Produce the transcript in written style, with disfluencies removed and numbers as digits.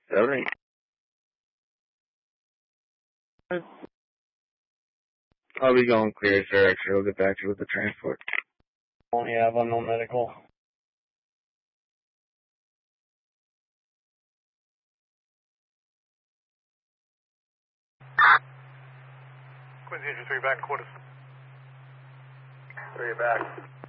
All right. I'll be going clear, sir. Actually, I'll get back to you with the transport. Only have unknown medical. Quincy, 3 back, quarters. 3 back.